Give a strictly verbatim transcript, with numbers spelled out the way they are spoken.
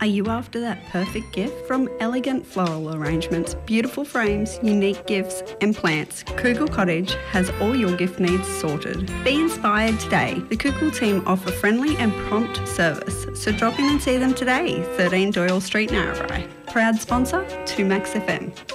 Are you after that perfect gift? From elegant floral arrangements, beautiful frames, unique gifts and plants, Kugel Cottage has all your gift needs sorted. Be inspired today. The Kugel team offer friendly and prompt service, so drop in and see them today, thirteen Doyle Street, Narrabri. Proud sponsor, two Max F M.